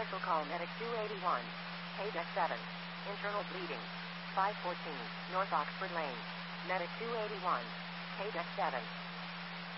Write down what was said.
Special call medic 281. Deck 7. Internal bleeding. 514 North Oxford Lane. Medic 281. Deck 7.